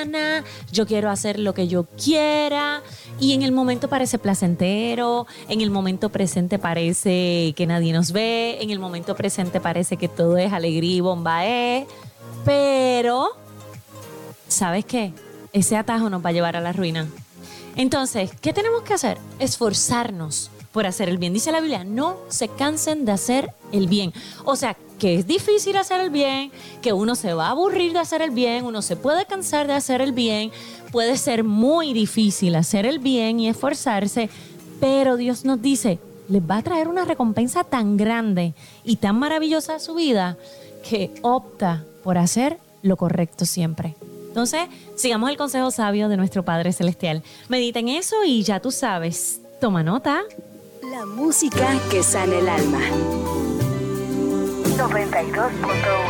gana, yo quiero hacer lo que yo quiera, y en el momento parece placentero, en el momento presente parece que nadie nos ve, en el momento presente parece que todo es alegría y bombaé, pero ¿sabes qué? Ese atajo nos va a llevar a la ruina. Entonces, ¿qué tenemos que hacer? Esforzarnos por hacer el bien. Dice la Biblia, no se cansen de hacer el bien. O sea, que es difícil hacer el bien, que uno se va a aburrir de hacer el bien, uno se puede cansar de hacer el bien, puede ser muy difícil hacer el bien y esforzarse, pero Dios nos dice, les va a traer una recompensa tan grande y tan maravillosa a su vida que opta por hacer lo correcto siempre. Entonces, sigamos el consejo sabio de nuestro Padre Celestial. Medita en eso y ya tú sabes, toma nota. La música que sana el alma. 92.1